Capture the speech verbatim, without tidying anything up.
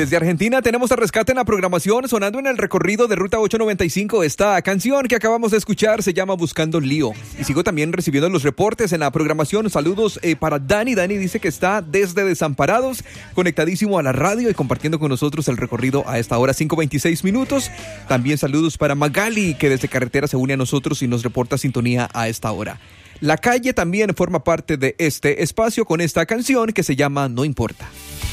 Desde Argentina tenemos a Rescate en la programación, sonando en el recorrido de Ruta ochocientos noventa y cinco. Esta canción que acabamos de escuchar se llama Buscando Lío. Y sigo también recibiendo los reportes en la programación. Saludos eh, para Dani. Dani dice que está desde Desamparados, conectadísimo a la radio y compartiendo con nosotros el recorrido a esta hora, cinco veintiséis minutos. También saludos para Magali, que desde carretera se une a nosotros y nos reporta sintonía a esta hora. La Calle también forma parte de este espacio con esta canción que se llama No Importa.